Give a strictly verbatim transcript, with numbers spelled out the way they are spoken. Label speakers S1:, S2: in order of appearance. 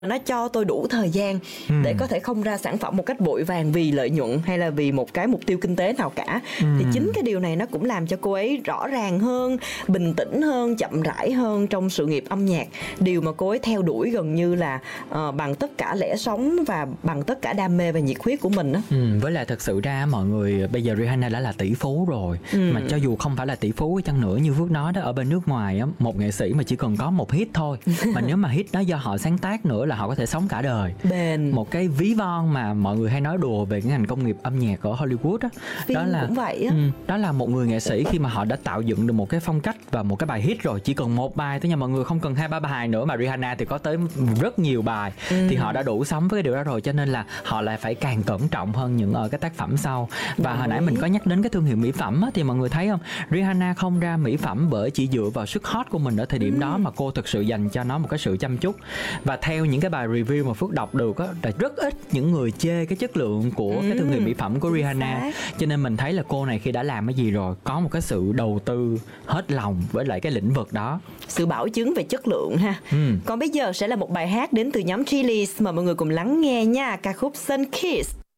S1: nó cho tôi đủ thời gian ừ. để có thể không ra sản phẩm một cách vội vàng vì lợi nhuận hay là vì một cái mục tiêu kinh tế nào cả. ừ. Thì chính cái điều này nó cũng làm cho cô ấy rõ ràng hơn, bình tĩnh hơn, chậm rãi hơn trong sự nghiệp âm nhạc. Điều mà cô ấy theo đuổi gần như là uh, bằng tất cả lẽ sống và bằng tất cả đam mê và nhiệt huyết của mình đó.
S2: ừ, Với lại thật sự ra mọi người, bây giờ Rihanna đã là tỷ phú rồi. ừ. Mà cho dù không phải là tỷ phú chăng nữa, như Phước nói đó, ở bên nước ngoài á, một nghệ sĩ mà chỉ cần có một hit thôi mà nếu mà hit đó do họ sáng tác nữa là họ có thể sống cả đời.
S1: Bền.
S2: Một cái ví von mà mọi người hay nói đùa về cái ngành công nghiệp âm nhạc ở Hollywood đó,
S1: Phim
S2: đó là
S1: cũng vậy á.
S2: Ừ, đó là một người nghệ sĩ khi mà họ đã tạo dựng được một cái phong cách và một cái bài hit rồi, chỉ cần một bài thôi nha mọi người, không cần hai ba bài nữa, mà Rihanna thì có tới rất nhiều bài. ừ. Thì họ đã đủ sống với cái điều đó rồi, cho nên là họ lại phải càng cẩn trọng hơn những ở cái tác phẩm sau. Và ừ. hồi nãy mình có nhắc đến cái thương hiệu mỹ phẩm á, thì mọi người thấy không, Rihanna không ra mỹ phẩm bởi chỉ dựa vào sức hot của mình ở thời điểm ừ. đó, mà cô thực sự dành cho nó một cái sự chăm chút. Và theo những cái bài review mà Phước đọc được á, là rất ít những người chê cái chất lượng của ừ. cái thương hiệu mỹ phẩm của Rihanna. Cho nên mình thấy là cô này khi đã làm cái gì rồi, có một cái sự đầu tư hết lòng với lại cái lĩnh vực đó,
S1: sự bảo chứng về chất lượng ha. ừ. Còn bây giờ sẽ là một bài hát đến từ nhóm Chillies mà mọi người cùng lắng nghe nha, ca khúc Sun Kiss.